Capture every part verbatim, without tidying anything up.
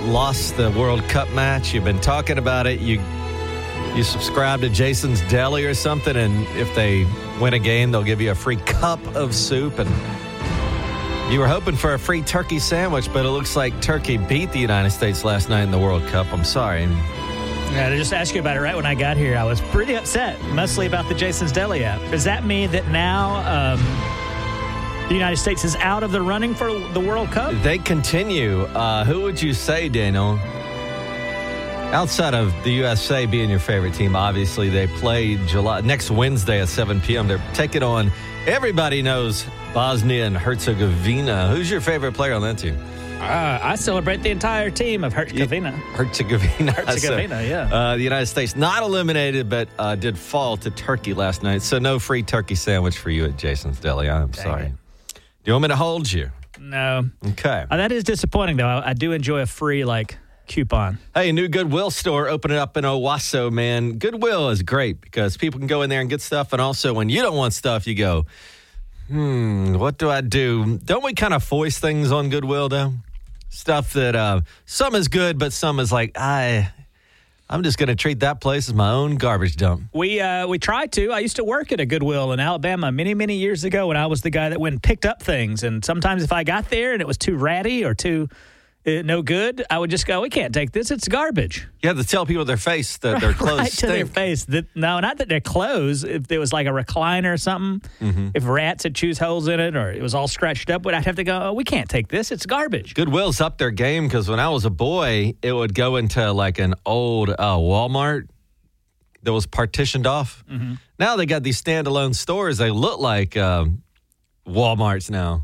lost the World Cup match. You've been talking about it. You you subscribe to Jason's Deli or something, and if they win a game, they'll give you a free cup of soup. And you were hoping for a free turkey sandwich, but it looks like Turkey beat the United States last night in the World Cup. I'm sorry. Yeah, to just ask you about it right when I got here, I was pretty upset, mostly about the Jason's Deli app. Does that mean that now um, the United States is out of the running for the World Cup? They continue. Uh, who would you say, Daniel? Outside of the U S A being your favorite team, obviously they play July next Wednesday at seven p.m. They're taking on, everybody knows, Bosnia and Herzegovina. Who's your favorite player on that team? Uh, I celebrate the entire team of Herzegovina. Herzegovina. Herzegovina, so, yeah. Uh, the United States not eliminated, but uh, did fall to Turkey last night. So no free turkey sandwich for you at Jason's Deli. I'm Dang sorry. it. Do you want me to hold you? No. Okay. Uh, that is disappointing, though. I, I do enjoy a free, like, coupon. Hey, a new Goodwill store opening up in Owasso, man. Goodwill is great because people can go in there and get stuff. And also, when you don't want stuff, you go, hmm, what do I do? Don't we kind of foist things on Goodwill, though? Stuff that uh, some is good, but some is like, I, I'm just going to treat that place as my own garbage dump. We uh, we tried to. I used to work at a Goodwill in Alabama many, many years ago when I was the guy that went and picked up things. And sometimes if I got there and it was too ratty or too uh, no good, I would just go, we can't take this. It's garbage. You have to tell people to their face that their clothes right stink. to their face. That, no, not that their clothes. If there was like a recliner or something, mm-hmm. if rats had chewed holes in it or it was all scratched up, but I'd have to go, oh, we can't take this. It's garbage. Goodwill's up their game because when I was a boy, it would go into like an old uh, Walmart that was partitioned off. Mm-hmm. Now they got these standalone stores. They look like um, Walmarts now.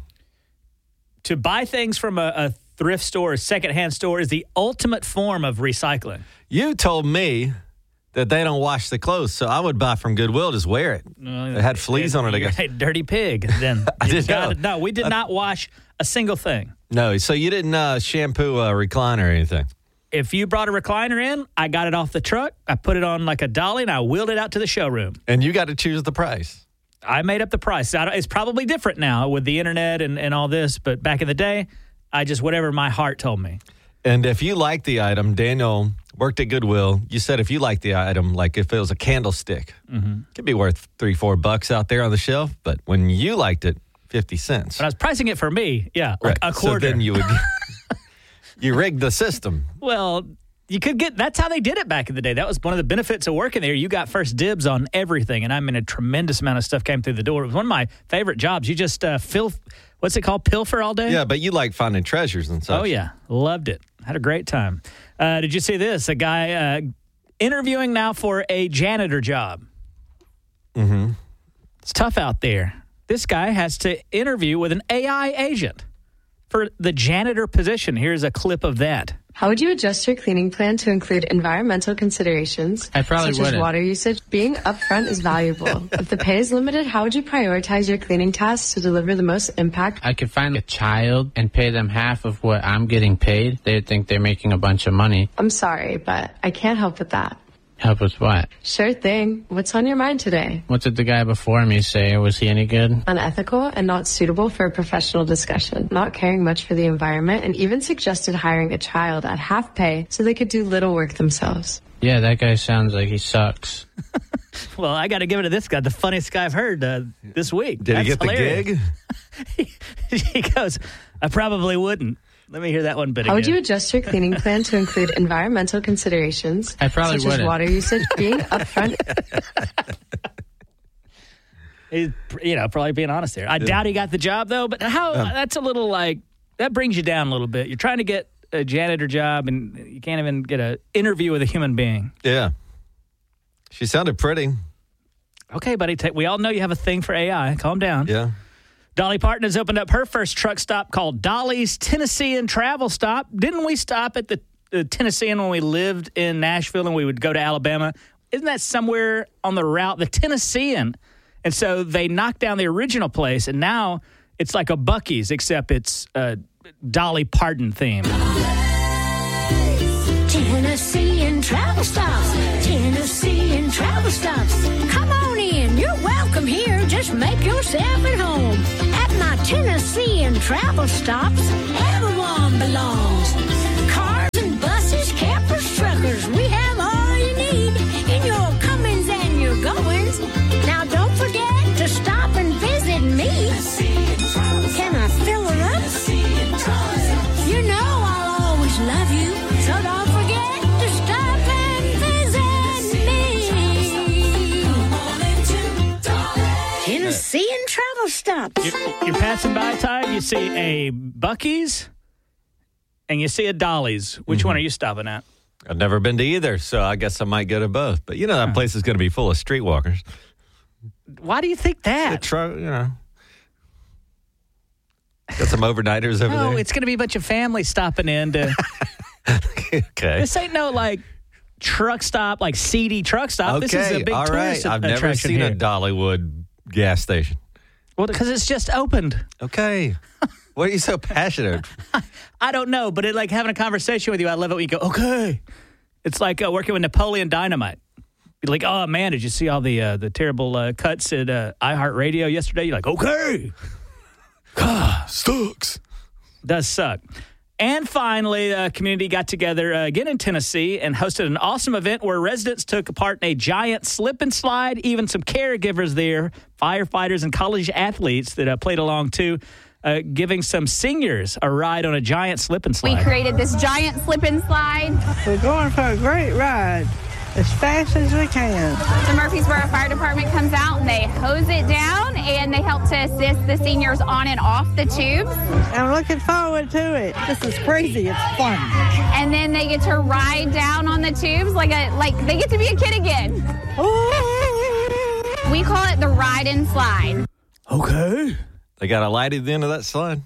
To buy things from a, a thrift store, a secondhand store is the ultimate form of recycling. You told me that they don't wash the clothes, so I would buy from Goodwill, just wear it. Uh, it had fleas on it. I guess. Dirty pig. Then I did not. No, we did not wash a single thing. No, so you didn't uh, shampoo a recliner or anything? If you brought a recliner in, I got it off the truck, I put it on like a dolly, and I wheeled it out to the showroom. And you got to choose the price. I made up the price. It's probably different now with the internet and, and all this, but back in the day, I just, whatever my heart told me. And if you like the item, Daniel worked at Goodwill. You said if you like the item, like if it was a candlestick, mm-hmm. it could be worth three, four bucks out there on the shelf. But when you liked it, fifty cents. But I was pricing it for me, yeah, like right. a quarter. So then you would, you rigged the system. Well, you could get, that's how they did it back in the day. That was one of the benefits of working there. You got first dibs on everything. And I mean, a tremendous amount of stuff came through the door. It was one of my favorite jobs. You just uh, fill, what's it called? Pilfer all day? Yeah, but you like finding treasures and such. Oh, yeah. Loved it. Had a great time. Uh, did you see this? A guy uh, interviewing now for a janitor job. Mm-hmm. It's tough out there. This guy has to interview with an A I agent for the janitor position. Here's a clip of that. How would you adjust your cleaning plan to include environmental considerations, I probably such wouldn't. as water usage? Being upfront is valuable. If the pay is limited, how would you prioritize your cleaning tasks to deliver the most impact? I could find a child and pay them half of what I'm getting paid. They'd think they're making a bunch of money. I'm sorry, but I can't help with that. Help with what? Sure thing. What's on your mind today? What did the guy before me say? Was he any good? Unethical and not suitable for a professional discussion. Not caring much for the environment, and even suggested hiring a child at half pay so they could do little work themselves. Yeah, that guy sounds like he sucks. Well, I got to give it to this guy, the funniest guy I've heard uh, this week. Did That's he get hilarious. the gig? he, he goes, I probably wouldn't. Let me hear that one bit How again. would you adjust your cleaning plan to include environmental considerations, I probably such as wouldn't. water usage? Being upfront. He's, you know, probably being honest there. I yeah. doubt he got the job, though, but how? Um, that's a little like, that brings you down a little bit. You're trying to get a janitor job, and you can't even get an interview with a human being. Yeah. She sounded pretty. Okay, buddy. T- we all know you have a thing for A I. Calm down. Yeah. Dolly Parton has opened up her first truck stop called Dolly's Tennessean Travel Stop. Didn't we stop at the, the Tennessean when we lived in Nashville and we would go to Alabama? Isn't that somewhere on the route? The Tennessean. And so they knocked down the original place, and now it's like a Buc-ee's, except it's a Dolly Parton theme. Tennessean Travel Stops. Tennessean Travel Stops. Come on in. You're welcome here. Just make yourself at home. At my Tennessean Travel Stops, everyone belongs. Cars and always love you, so don't forget to stop and visit me. Tennessee and Travel Stops. You're, you're passing by, Ty, you see a Buc-ee's and you see a Dolly's. Which mm-hmm. one are you stopping at? I've never been to either, so I guess I might go to both. But you know that place is going to be full of streetwalkers. Why do you think that? The tro- you know. Got some overnighters over no, there? it's going to be a bunch of families stopping in to... Okay. This ain't no, like, truck stop, like seedy truck stop. Okay, this is a big all tourist right. I've never seen here. a Dollywood gas station. Well, because it's just opened. Okay. What are you so passionate? I don't know, but it like having a conversation with you, I love it when you go, okay. It's like uh, working with Napoleon Dynamite. You're like, oh, man, did you see all the uh, the terrible uh, cuts at uh, iHeartRadio yesterday? You're like, okay. God, sucks. Does suck. And finally, the community got together uh, again in Tennessee and hosted an awesome event where residents took part in a giant slip and slide. Even some caregivers there, firefighters and college athletes that uh, played along too, uh, giving some seniors a ride on a giant slip and slide. We created this giant slip and slide. We're going for a great ride. As fast as we can. The Murfreesboro Fire Department comes out and they hose it down and they help to assist the seniors on and off the tubes. I'm looking forward to it. This is crazy. It's fun. And then they get to ride down on the tubes like a like they get to be a kid again. Ooh. We call it the ride and slide. Okay. They got a light at the end of that slide.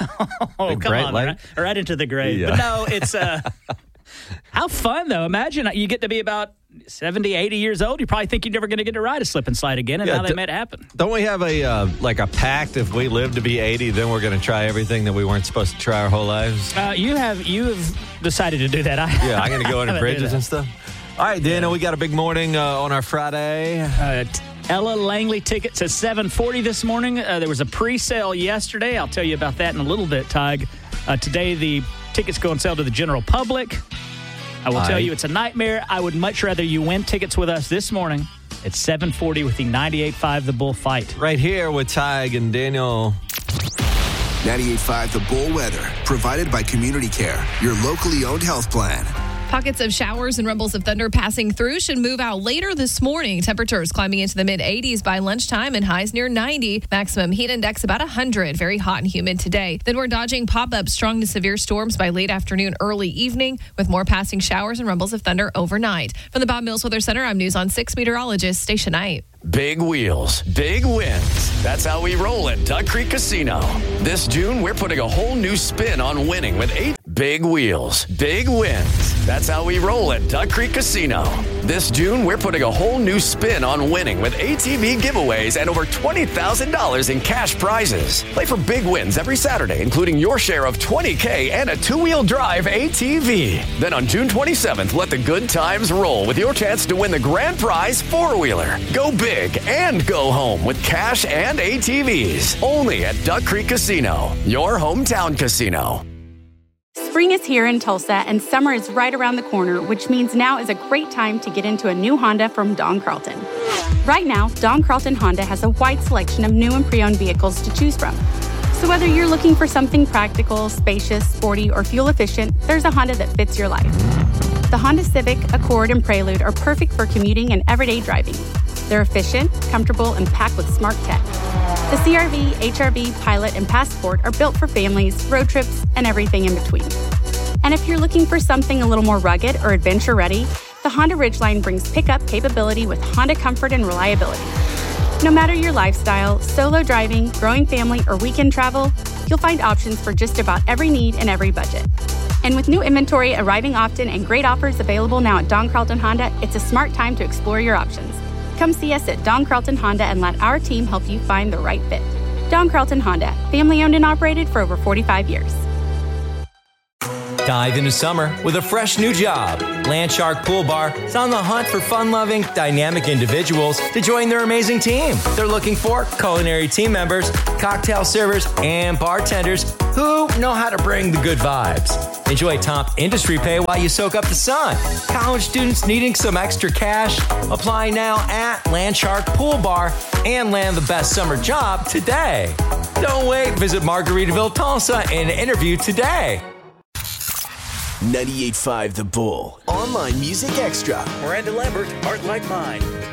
oh, Big come on. light. Right, right into the grave. Yeah. But no, it's... Uh, how fun, though. Imagine you get to be about seventy, eighty years old. You probably think you're never going to get to ride a slip and slide again, and yeah, now they d- made it happen. Don't we have a uh, like a pact? If we live to be eighty, then we're going to try everything that we weren't supposed to try our whole lives? Uh, you have you have decided to do that. I, yeah, I'm going to go under bridges and stuff. All right, Dana, yeah. we got a big morning uh, on our Friday. Uh, t- Ella Langley tickets at seven forty this morning. Uh, there was a pre-sale yesterday. I'll tell you about that in a little bit, Tig. Uh, today, the tickets go on sale to the general public. I will tell you, it's a nightmare. I would much rather you win tickets with us this morning at seven forty with the ninety-eight point five The Bull Fight. Right here with Tig and Daniel. ninety-eight point five The Bull Weather, provided by Community Care, your locally owned health plan. Pockets of showers and rumbles of thunder passing through should move out later this morning. Temperatures climbing into the mid eighties by lunchtime and highs near ninety. Maximum heat index about one hundred. Very hot and humid today. Then we're dodging pop-up strong to severe storms by late afternoon, early evening, with more passing showers and rumbles of thunder overnight. From the Bob Mills Weather Center, I'm News on six meteorologist Stacia Knight. Big wheels, big wins. That's how we roll at Duck Creek Casino. This June, we're putting a whole new spin on winning with eight big wheels, big wins. That's how we roll at Duck Creek Casino. This June, we're putting a whole new spin on winning with A T V giveaways and over twenty thousand dollars in cash prizes. Play for big wins every Saturday, including your share of twenty K and a two-wheel drive A T V. Then on June twenty-seventh, let the good times roll with your chance to win the grand prize four-wheeler. Go big and go home with cash and A T Vs. Only at Duck Creek Casino, your hometown casino. Spring is here in Tulsa, and summer is right around the corner, which means now is a great time to get into a new Honda from Don Carlton. Right now, Don Carlton Honda has a wide selection of new and pre-owned vehicles to choose from. So whether you're looking for something practical, spacious, sporty, or fuel-efficient, there's a Honda that fits your life. The Honda Civic, Accord, and Prelude are perfect for commuting and everyday driving. They're efficient, comfortable, and packed with smart tech. The C R V, H R V, Pilot, and Passport are built for families, road trips, and everything in between. And if you're looking for something a little more rugged or adventure-ready, the Honda Ridgeline brings pickup capability with Honda comfort and reliability. No matter your lifestyle, solo driving, growing family, or weekend travel, you'll find options for just about every need and every budget. And with new inventory arriving often and great offers available now at Don Carlton Honda, it's a smart time to explore your options. Come see us at Don Carlton Honda and let our team help you find the right fit. Don Carlton Honda, family owned and operated for over forty-five years. Dive into summer with a fresh new job. Landshark Pool Bar is on the hunt for fun-loving, dynamic individuals to join their amazing team. They're looking for culinary team members, cocktail servers, and bartenders who know how to bring the good vibes. Enjoy top industry pay while you soak up the sun. College students needing some extra cash? Apply now at Landshark Pool Bar and land the best summer job today. Don't wait. Visit Margaritaville, Tulsa and interview today. ninety-eight point five The Bull. Online Music Extra. Miranda Lambert, Heart Like Mine.